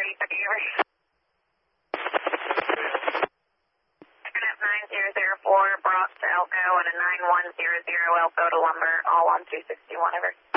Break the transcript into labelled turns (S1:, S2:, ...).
S1: 904 Brock to Elko and a 9100 Elko to Lumber, all on 261 over.